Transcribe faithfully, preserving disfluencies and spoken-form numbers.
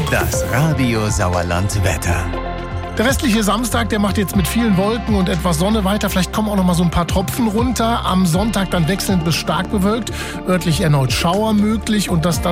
Das Radio Sauerland Wetter. Der restliche Samstag, der macht jetzt mit vielen Wolken und etwas Sonne weiter. Vielleicht kommen auch noch mal so ein paar Tropfen runter. Am Sonntag dann wechselnd bis stark bewölkt. Örtlich erneut Schauer möglich und das dann